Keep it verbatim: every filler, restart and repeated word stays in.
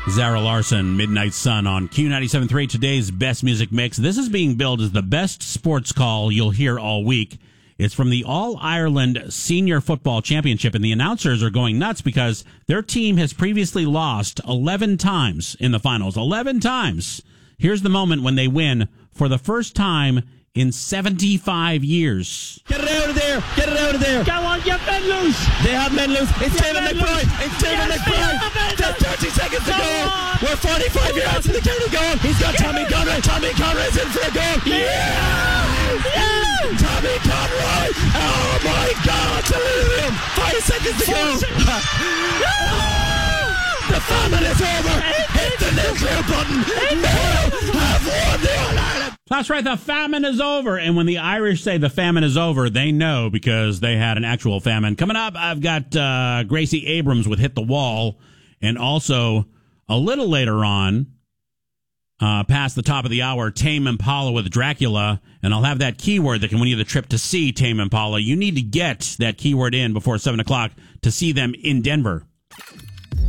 Zara Larson, Midnight Sun on Q ninety-seven point three, today's best music mix. This is being billed as the best sports call you'll hear all week. It's from the All-Ireland Senior Football Championship, and the announcers are going nuts because their team has previously lost eleven times in the finals. eleven times. Here's the moment when they win for the first time in seventy-five years. Get it out of there! Get it out of there! Go on, get men loose! They have men loose. It's Get David men McBride! loose. It's David Yes, McBride! they have men There's loose. thirty seconds to Go go! on. We're forty-five yards in the county goal! He's got Tommy Conroy! Tommy Conroy's in for a goal! Yeah! Yeah! Tommy Conroy! Oh my God! Delirium! Five seconds to go! The famine is over! Hit the nuclear button! Mayo have won the All-Ireland! That's right, the famine is over. And when the Irish say the famine is over, they know because they had an actual famine. Coming up, I've got uh, Gracie Abrams with Hit the Wall. And also, a little later on, uh, past the top of the hour, Tame Impala with Dracula. And I'll have that keyword that can win you the trip to see Tame Impala. You need to get that keyword in before seven o'clock to see them in Denver.